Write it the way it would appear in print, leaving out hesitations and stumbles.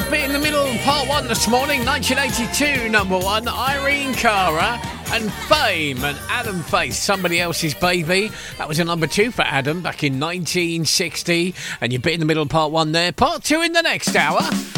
Bit in the Middle, part one this morning, 1982, number one, Irene Cara and Fame and Adam Faith, Somebody Else's Baby. That was a number two for Adam back in 1960. And your Bit in the Middle, part one there, part two in the next hour.